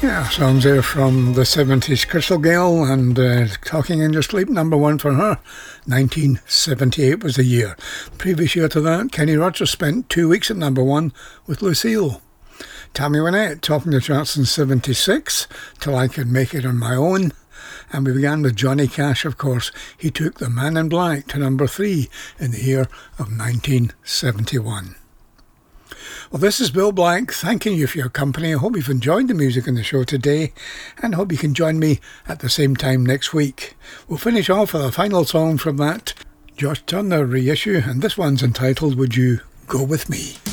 Yeah, songs there from the 70s. Crystal Gayle and Talking in Your Sleep, number one for her. 1978 was the year. Previous year to that, Kenny Rogers spent 2 weeks at number one with Lucille. Tammy Wynette topping the charts in 76, Till I Could Make It On My Own. And we began with Johnny Cash, of course. He took The Man in Black to number 3 in the year of 1971. Well, this is Bill Black thanking you for your company. I hope you've enjoyed the music in the show today and hope you can join me at the same time next week. We'll finish off with a final song from that Josh Turner reissue, and this one's entitled Would You Go With Me?